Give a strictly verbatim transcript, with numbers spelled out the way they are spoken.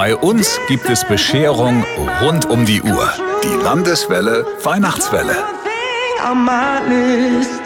Bei uns gibt es Bescherung rund um die Uhr. Die Landeswelle Weihnachtswelle. On my list.